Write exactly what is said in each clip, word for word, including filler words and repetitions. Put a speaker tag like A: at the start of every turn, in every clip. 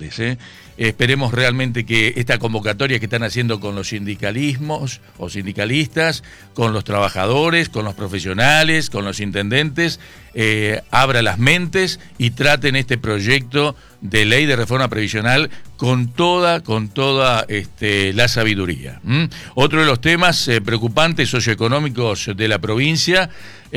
A: trabajadores, ¿eh? Esperemos realmente que esta convocatoria que están haciendo con los sindicalismos o sindicalistas, con los trabajadores, con los profesionales, con los intendentes, eh, abra las mentes y traten este proyecto de ley de reforma previsional con toda, con toda este, la sabiduría. ¿Mm? Otro de los temas eh, preocupantes socioeconómicos de la provincia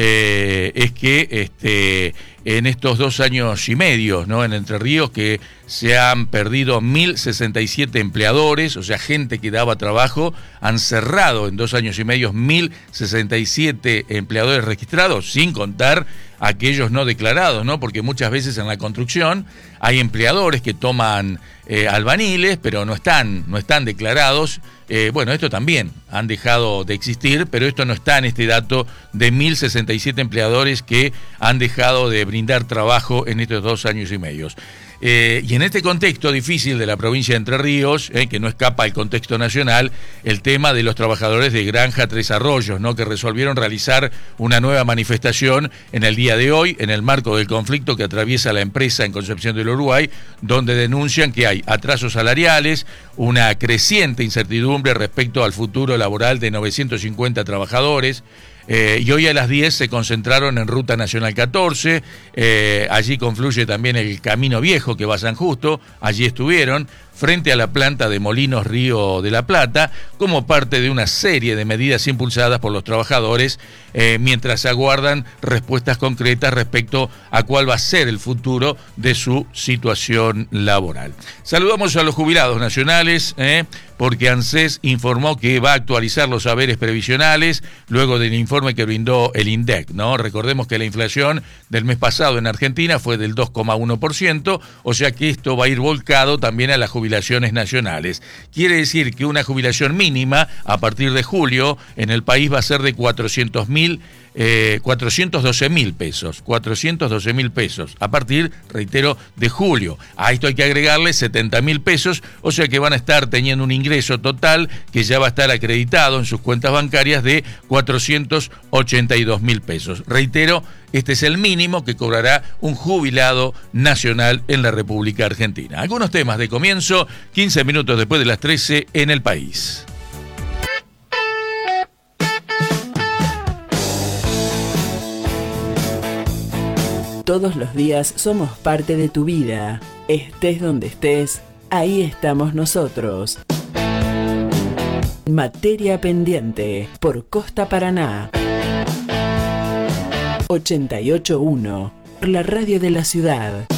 A: eh, es que este, en estos dos años y medio, ¿no?, en Entre Ríos, que se han perdido mil sesenta y siete empleadores, o sea, gente que daba trabajo, han cerrado en dos años y medio mil sesenta y siete empleadores registrados, sin contar aquellos no declarados, ¿no? Porque muchas veces en la construcción hay empleadores que toman eh, albaniles, pero no están, no están declarados. Eh, bueno, esto también han dejado de existir, pero esto no está en este dato de mil sesenta y siete empleadores que han dejado de brindar trabajo en estos dos años y medio. Eh, y en este contexto difícil de la provincia de Entre Ríos, eh, que no escapa al contexto nacional, el tema de los trabajadores de Granja Tres Arroyos, ¿no?, que resolvieron realizar una nueva manifestación en el día de hoy, en el marco del conflicto que atraviesa la empresa en Concepción del Uruguay, donde denuncian que hay atrasos salariales, una creciente incertidumbre respecto al futuro laboral de novecientos cincuenta trabajadores. Eh, y hoy a las diez se concentraron en Ruta Nacional catorce, eh, allí confluye también el Camino Viejo que va a San Justo, allí estuvieron, frente a la planta de Molinos Río de la Plata, como parte de una serie de medidas impulsadas por los trabajadores, eh, mientras aguardan respuestas concretas respecto a cuál va a ser el futuro de su situación laboral. Saludamos a los jubilados nacionales, eh, porque ANSES informó que va a actualizar los haberes previsionales luego del informe que brindó el INDEC, ¿no? Recordemos que la inflación del mes pasado en Argentina fue del dos coma uno por ciento, o sea que esto va a ir volcado también a las jubilaciones nacionales. Quiere decir que una jubilación mínima a partir de julio en el país va a ser de cuatrocientos mil Eh, cuatrocientos doce mil pesos, cuatrocientos doce mil pesos, a partir, reitero, de julio. A esto hay que agregarle setenta mil pesos, o sea que van a estar teniendo un ingreso total que ya va a estar acreditado en sus cuentas bancarias de cuatrocientos ochenta y dos mil pesos. Reitero, este es el mínimo que cobrará un jubilado nacional en la República Argentina. Algunos temas de comienzo, quince minutos después de las trece en el país.
B: Todos los días somos parte de tu vida. Estés donde estés, ahí estamos nosotros. Materia Pendiente, por Costa Paraná. ochenta y ocho punto uno, la radio de la ciudad.